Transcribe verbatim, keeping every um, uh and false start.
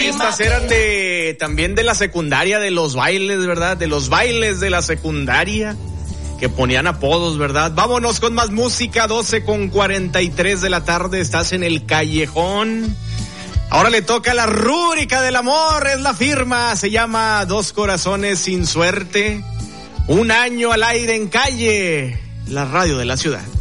estas eran de, también de la secundaria, de los bailes, ¿verdad? De los bailes de la secundaria, que ponían apodos, ¿verdad? Vámonos con más música, doce con cuarenta y tres de la tarde, estás en el callejón. Ahora le toca la rúbrica del amor, es la firma, se llama Dos Corazones Sin Suerte. Un año al aire en Calle, la radio de la ciudad.